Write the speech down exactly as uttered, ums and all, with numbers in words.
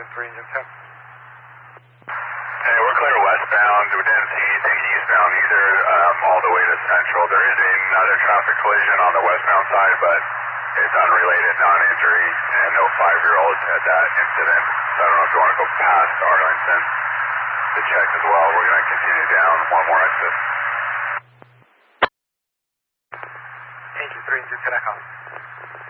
engine three, engine ten. Hey, we're clear westbound. We didn't see anything eastbound either, um, all the way to Central. There is another traffic collision on the westbound side, but it's unrelated, non-injury, and no five-year-old at that incident. So I don't know if you want to go past Arlington to check as well. We're going to continue down one more exit. Engine three, engine ten, echo.